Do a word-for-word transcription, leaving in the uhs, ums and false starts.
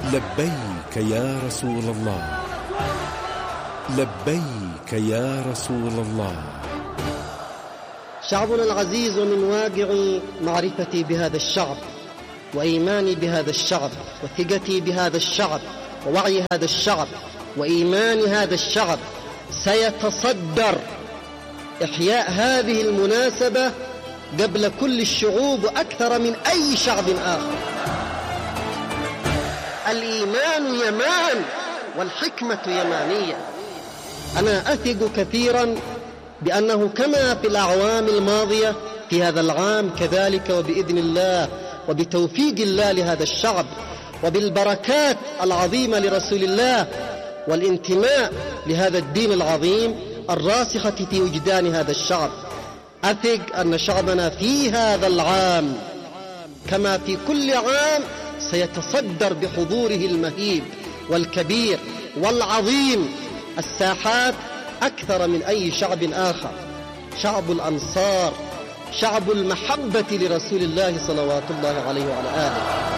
لبيك يا رسول الله، لبيك يا رسول الله. شعبنا العزيز، ومن واقع معرفتي بهذا الشعب وإيماني بهذا الشعب وثقتي بهذا الشعب ووعي هذا الشعب وإيمان هذا الشعب، سيتصدر إحياء هذه المناسبة قبل كل الشعوب وأكثر من أي شعب آخر. الإيمان يمان والحكمة يمانية. أنا أثق كثيرا بأنه كما في الأعوام الماضية في هذا العام كذلك، وبإذن الله وبتوفيق الله لهذا الشعب وبالبركات العظيمة لرسول الله والانتماء لهذا الدين العظيم الراسخة في وجدان هذا الشعب، أثق أن شعبنا في هذا العام كما في كل عام سيتصدر بحضوره المهيب والكبير والعظيم الساحات أكثر من أي شعب آخر. شعب الأنصار، شعب المحبة لرسول الله صلوات الله عليه وعلى آله.